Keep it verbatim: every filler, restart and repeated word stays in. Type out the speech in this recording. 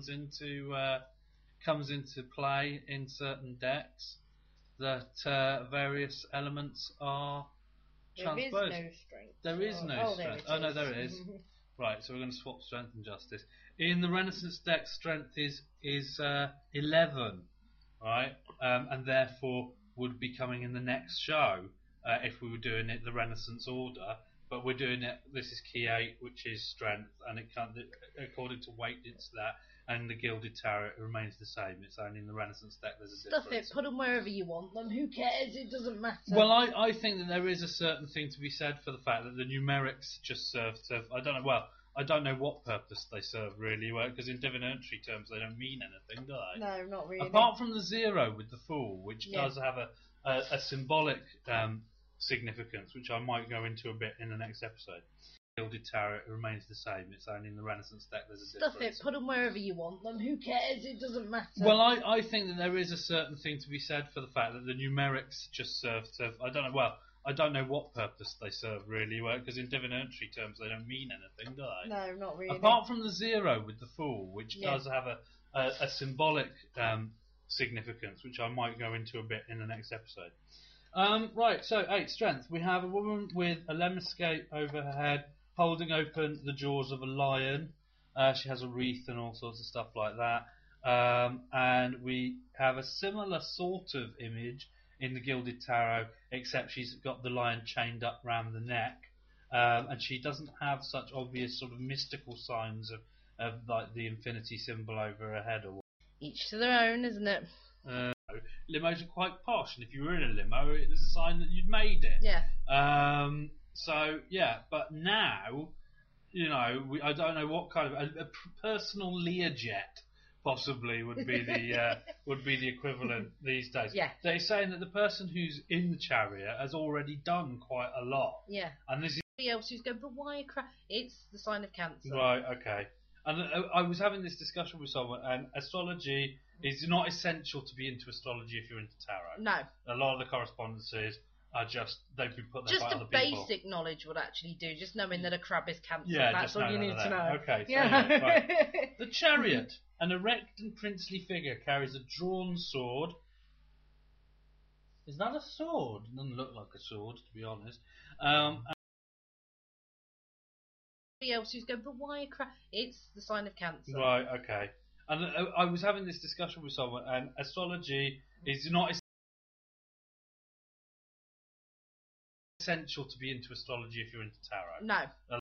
into uh, comes into play in certain decks that uh, various elements are There transposed. is no strength. There is oh, no oh, strength. There oh no, there is. Right, so we're going to swap strength and justice. In the Renaissance deck, strength is is uh, eleven, right, um, and therefore would be coming in the next show uh, if we were doing it the Renaissance order. But we're doing it. This is key eight, which is strength, and it can't, according to weight, it's that. And the Gilded Tower, it remains the same. It's only in the Renaissance deck there's a Stuff difference. it, put them wherever you want them. Who cares? It doesn't matter. Well, I, I think that there is a certain thing to be said for the fact that the numerics just serve to. I don't know. Well, I don't know what purpose they serve really, because in divinatory terms they don't mean anything, do they? No, not really. Apart from the zero with the Fool, which Yeah. does have a a, a symbolic um, significance, which I might go into a bit in the next episode. Gilded Tower, it remains the same. It's only in the Renaissance deck there's a Stuff difference. it, put them wherever you want them. Who cares? It doesn't matter. Well, I, I think that there is a certain thing to be said for the fact that the numerics just serve to. I don't know. Well, I don't know what purpose they serve really, because in divinatory terms they don't mean anything, do they? No, not really. Apart from the zero with the Fool, which Yeah. does have a a, a symbolic um, significance, which I might go into a bit in the next episode. Um, right, so eight strength. We have a woman with a lemniscate over her head, holding open the jaws of a lion. Uh, she has a wreath and all sorts of stuff like that. Um, and we have a similar sort of image in the Gilded Tarot, except she's got the lion chained up round the neck, um, and she doesn't have such obvious sort of mystical signs of, of like the infinity symbol over her head or. Each to their own, isn't it? Uh, limos are quite posh, and if you were in a limo, it was a sign that you'd made it. Yeah. Um, so yeah, but now, you know, we, I don't know what kind of a, a personal Learjet possibly would be the uh, would be the equivalent these days. Yeah. They're saying that the person who's in the chariot has already done quite a lot. Yeah. And this is Somebody else who's going, but why a cra-? It's the sign of Cancer. right. Okay. And uh, I was having this discussion with someone, and astrology is not essential to be into astrology if you're into tarot. No. A lot of the correspondences are just, they've been put there Just by a other people. basic knowledge would actually do, just knowing that a crab is Cancer. Yeah, That's just all know you none need of to that. know. Okay, so Yeah. anyway, right. The chariot, an erect and princely figure, carries a drawn sword. Is that a sword? It doesn't look like a sword, to be honest. Um, Else who's going, but why a cra-? It's the sign of Cancer. right, okay. And uh, I was having this discussion with someone, and astrology is not essential to be into astrology if you're into tarot. No.